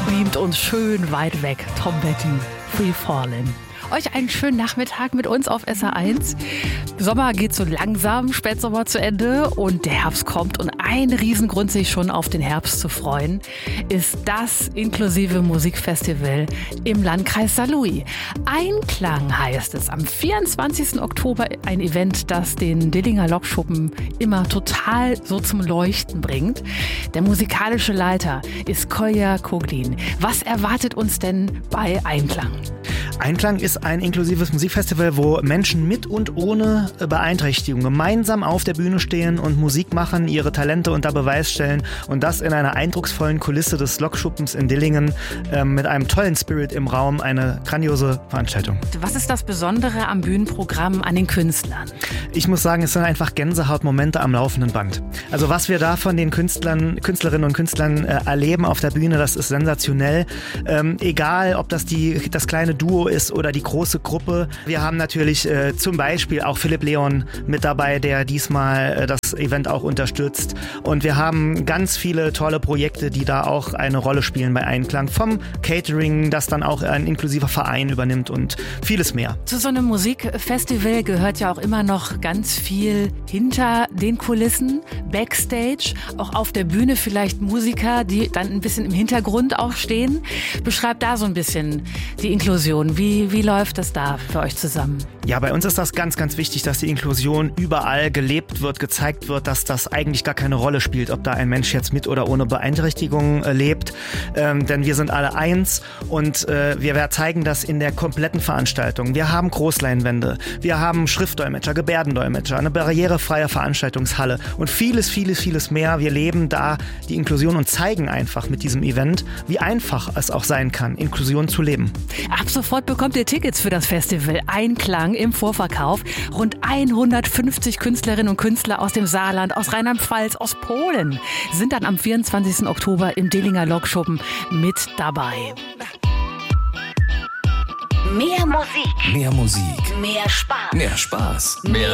beamt uns schön weit weg. Tom Petty, Free Fallin'. Euch einen schönen Nachmittag mit uns auf SR1. Sommer geht so langsam, Spätsommer zu Ende und der Herbst kommt. Und ein Riesengrund, sich schon auf den Herbst zu freuen, ist das inklusive Musikfestival im Landkreis Saarlouis. Einklang heißt es. Am 24. Oktober ein Event, das den Dillinger Lokschuppen immer total so zum Leuchten bringt. Der musikalische Leiter ist Kolja Koglin. Was erwartet uns denn bei Einklang? Einklang ist ein inklusives Musikfestival, wo Menschen mit und ohne Beeinträchtigung gemeinsam auf der Bühne stehen und Musik machen, ihre Talente unter Beweis stellen und das in einer eindrucksvollen Kulisse des Lokschuppens in Dillingen mit einem tollen Spirit im Raum, eine grandiose Veranstaltung. Was ist das Besondere am Bühnenprogramm, an den Künstlern? Ich muss sagen, es sind einfach Gänsehautmomente am laufenden Band. Also was wir da von den Künstlerinnen und Künstlern erleben auf der Bühne, das ist sensationell. Egal, ob das das kleine Duo ist oder die große Gruppe. Wir haben natürlich zum Beispiel auch Philipp Leon mit dabei, der diesmal das Event auch unterstützt. Und wir haben ganz viele tolle Projekte, die da auch eine Rolle spielen bei Einklang. Vom Catering, das dann auch ein inklusiver Verein übernimmt und vieles mehr. Zu so einem Musikfestival gehört ja auch immer noch ganz viel hinter den Kulissen, Backstage, auch auf der Bühne vielleicht Musiker, die dann ein bisschen im Hintergrund auch stehen. Beschreibt da so ein bisschen die Inklusion. Wie läuft das da für euch zusammen? Ja, bei uns ist das ganz, ganz wichtig, dass die Inklusion überall gelebt wird, gezeigt wird, dass das eigentlich gar keine Rolle spielt, ob da ein Mensch jetzt mit oder ohne Beeinträchtigung lebt. Denn wir sind alle eins und wir zeigen das in der kompletten Veranstaltung. Wir haben Großleinwände, wir haben Schriftdolmetscher, Gebärdendolmetscher, eine barrierefreie Veranstaltungshalle und vieles, vieles, vieles mehr. Wir leben da die Inklusion und zeigen einfach mit diesem Event, wie einfach es auch sein kann, Inklusion zu leben. Ab sofort bekommt ihr Tickets für das Festival Einklang im Vorverkauf. Rund 150 Künstlerinnen und Künstler aus dem Saarland, aus Rheinland-Pfalz, aus Polen sind dann am 24. Oktober im Dillinger Lokschuppen mit dabei. Mehr Musik. Mehr Musik. Mehr Spaß. Mehr Spaß. Mehr